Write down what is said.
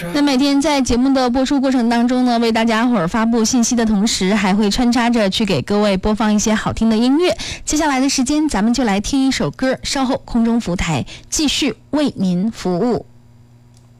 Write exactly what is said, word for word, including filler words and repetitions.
那每天在节目的播出过程当中呢，为大家伙儿发布信息的同时，还会穿插着去给各位播放一些好听的音乐。接下来的时间，咱们就来听一首歌，稍后空中服务台继续为您服务。